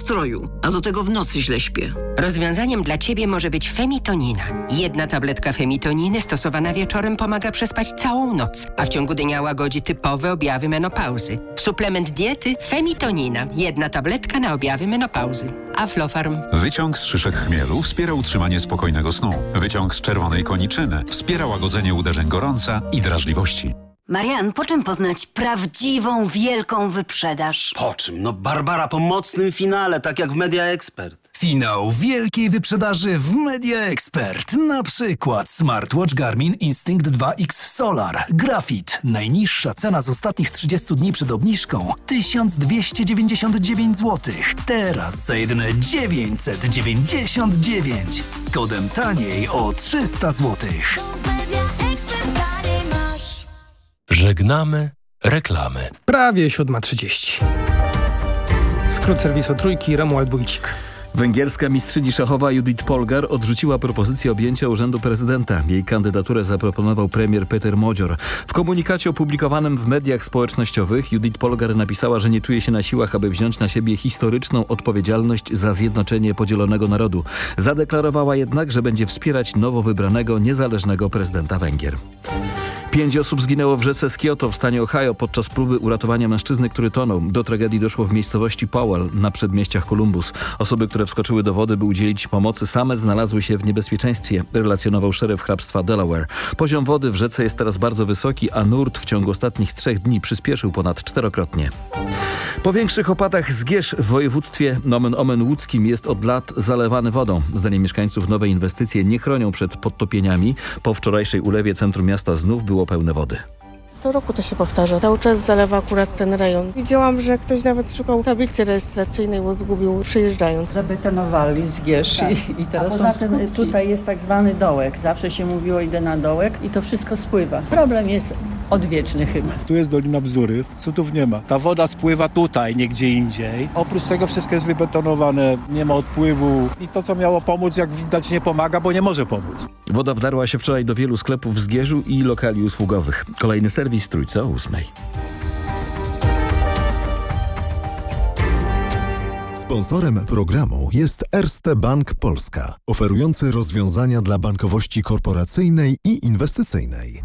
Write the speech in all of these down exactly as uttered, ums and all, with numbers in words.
nastroju, a do tego w nocy źle śpię. Rozwiązaniem dla Ciebie może być Femitonina. Jedna tabletka Femitoniny stosowana wieczorem pomaga przespać całą noc, a w ciągu dnia łagodzi typowe objawy menopauzy. Suplement diety Femitonina. Jedna tabletka na objawy menopauzy. Aflofarm. Wyciąg z szyszek chmielu wspiera utrzymanie spokojnego snu. Wyciąg z czerwonej koniczyny wspiera łagodzenie uderzeń gorąca i drażliwości. Marian, po czym poznać prawdziwą, wielką wyprzedaż? Po czym? No Barbara, po mocnym finale, tak jak w Media Expert. Finał wielkiej wyprzedaży w Media Expert. Na przykład smartwatch Garmin Instinct dwa X Solar. Grafit. Najniższa cena z ostatnich trzydziestu dni przed obniżką tysiąc dwieście dziewięćdziesiąt dziewięć złotych. Teraz za jedyne dziewięćset dziewięćdziesiąt dziewięć. Z kodem taniej o trzysta złotych. Żegnamy reklamy. Prawie siódma trzydzieści. Skrót serwisu Trójki, Romuald Wójcik. Węgierska mistrzyni szachowa Judith Polgar odrzuciła propozycję objęcia urzędu prezydenta. Jej kandydaturę zaproponował premier Peter Modzior. W komunikacie opublikowanym w mediach społecznościowych Judith Polgar napisała, że nie czuje się na siłach, aby wziąć na siebie historyczną odpowiedzialność za zjednoczenie podzielonego narodu. Zadeklarowała jednak, że będzie wspierać nowo wybranego, niezależnego prezydenta Węgier. Pięć osób zginęło w rzece Scioto w stanie Ohio podczas próby uratowania mężczyzny, który tonął. Do tragedii doszło w miejscowości Powell na przedmieściach Columbus. Osoby, które wskoczyły do wody, by udzielić pomocy, same znalazły się w niebezpieczeństwie, relacjonował szeryf hrabstwa Delaware. Poziom wody w rzece jest teraz bardzo wysoki, a nurt w ciągu ostatnich trzech dni przyspieszył ponad czterokrotnie. Po większych opadach Zgierz w województwie nomen omen łódzkim jest od lat zalewany wodą. Zdaniem mieszkańców nowe inwestycje nie chronią przed podtopieniami. Po wczorajszej ulewie centrum miasta znów było pełne wody. Co roku to się powtarza. Cały czas zalewa akurat ten rejon. Widziałam, że ktoś nawet szukał tablicy rejestracyjnej, bo zgubił przejeżdżając. Zabetonowali Zgierz tak. i, i teraz A poza tym skutki. Tutaj jest tak zwany dołek. Zawsze się mówiło, idę na dołek i to wszystko spływa. Problem jest odwieczny chyba. Tu jest Dolina Bzury, cudów nie ma. Ta woda spływa tutaj, nie gdzie indziej. Oprócz tego wszystko jest wybetonowane, nie ma odpływu i to, co miało pomóc, jak widać, nie pomaga, bo nie może pomóc. Woda wdarła się wczoraj do wielu sklepów w Zgierzu i lokali usługowych. Kolejny serwis Trójce o ósmej. Sponsorem programu jest Erste Bank Polska, oferujący rozwiązania dla bankowości korporacyjnej i inwestycyjnej.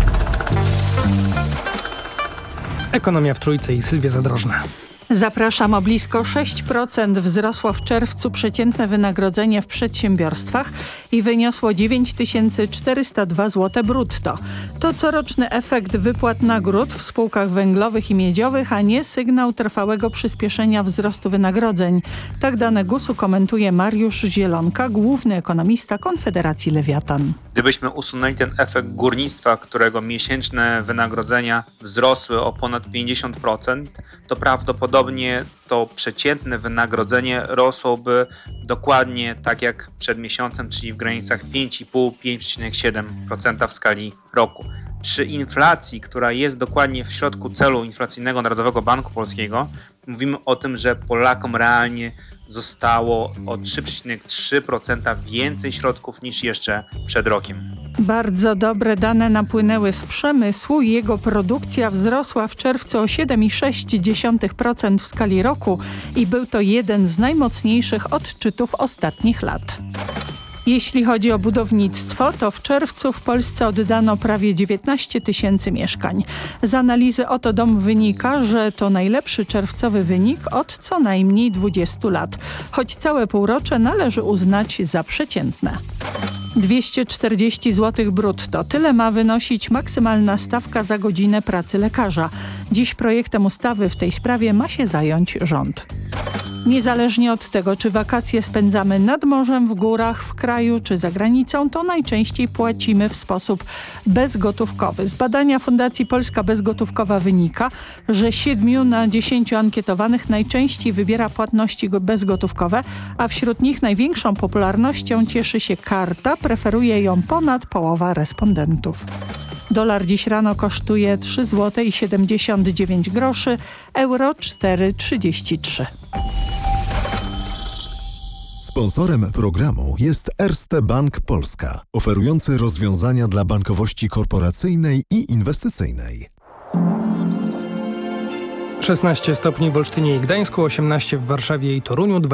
Ekonomia w Trójce i Sylwia Zadrożna. Zapraszam. O blisko sześć procent wzrosło w czerwcu przeciętne wynagrodzenie w przedsiębiorstwach i wyniosło dziewięć tysięcy czterysta dwa złote brutto. To coroczny efekt wypłat nagród w spółkach węglowych i miedziowych, a nie sygnał trwałego przyspieszenia wzrostu wynagrodzeń. Tak dane gusu komentuje Mariusz Zielonka, główny ekonomista Konfederacji Lewiatan. Gdybyśmy usunęli ten efekt górnictwa, którego miesięczne wynagrodzenia wzrosły o ponad pięćdziesiąt procent, to prawdopodobnie to przeciętne wynagrodzenie rosłoby dokładnie tak jak przed miesiącem, czyli w granicach pięć i pół do pięć przecinek siedem procent w skali roku. Przy inflacji, która jest dokładnie w środku celu inflacyjnego Narodowego Banku Polskiego, mówimy o tym, że Polakom realnie zostało o trzy przecinek trzy procent więcej środków niż jeszcze przed rokiem. Bardzo dobre dane napłynęły z przemysłu. Jego produkcja wzrosła w czerwcu o siedem przecinek sześć procent w skali roku i był to jeden z najmocniejszych odczytów ostatnich lat. Jeśli chodzi o budownictwo, to w czerwcu w Polsce oddano prawie dziewiętnaście tysięcy mieszkań. Z analizy Oto Dom wynika, że to najlepszy czerwcowy wynik od co najmniej dwudziestu lat, choć całe półrocze należy uznać za przeciętne. dwieście czterdzieści złotych brutto. Tyle ma wynosić maksymalna stawka za godzinę pracy lekarza. Dziś projektem ustawy w tej sprawie ma się zająć rząd. Niezależnie od tego, czy wakacje spędzamy nad morzem, w górach, w kraju czy za granicą, to najczęściej płacimy w sposób bezgotówkowy. Z badania Fundacji Polska Bezgotówkowa wynika, że siedmiu na dziesięciu ankietowanych najczęściej wybiera płatności bezgotówkowe, a wśród nich największą popularnością cieszy się karta, preferuje ją ponad połowa respondentów. Dolar dziś rano kosztuje trzy złote siedemdziesiąt dziewięć groszy, euro cztery trzydzieści trzy. Sponsorem programu jest Erste Bank Polska, oferujący rozwiązania dla bankowości korporacyjnej i inwestycyjnej. szesnaście stopni w Olsztynie i Gdańsku, osiemnaście w Warszawie i Toruniu,